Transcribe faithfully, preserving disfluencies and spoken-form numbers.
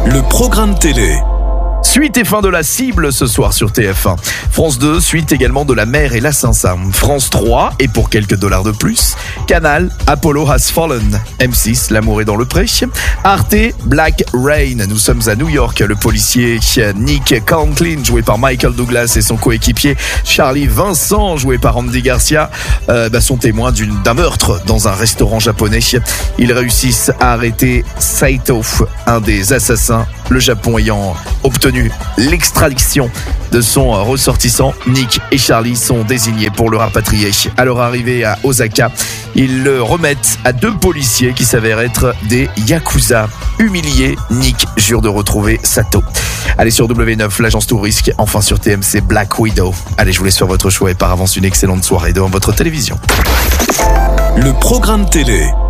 Le programme télé. Suite et fin de La Cible ce soir sur T F un. France deux, suite également de La Mère et l'Assassin. France trois, et pour quelques dollars de plus, Canal, Apollo Has Fallen. M six, L'amour est dans le pré. Arte, Black Rain. Nous sommes à New York. Le policier Nick Conklin, joué par Michael Douglas, et son coéquipier Charlie Vincent, joué par Andy Garcia, euh, bah, sont témoins d'une, d'un meurtre dans un restaurant japonais. Ils réussissent à arrêter Saito, un des assassins, le Japon ayant obtenu l'extradition de son ressortissant. Nick et Charlie sont désignés pour le rapatrier. À leur arrivée à Osaka, ils le remettent à deux policiers qui s'avèrent être des Yakuza. Humilié, Nick jure de retrouver Sato. Allez sur W neuf, l'agence Tourisque, enfin sur T M C, Black Widow. Allez, je vous laisse faire votre choix et par avance une excellente soirée devant votre télévision. Le programme télé.